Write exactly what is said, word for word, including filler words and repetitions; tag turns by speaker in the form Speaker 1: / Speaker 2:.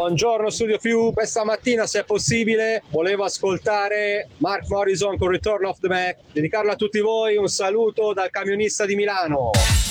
Speaker 1: Buongiorno Studio Più, questa mattina se è possibile volevo ascoltare Mark Morrison con Return of the Mac, dedicarlo a tutti voi, un saluto dal camionista di Milano.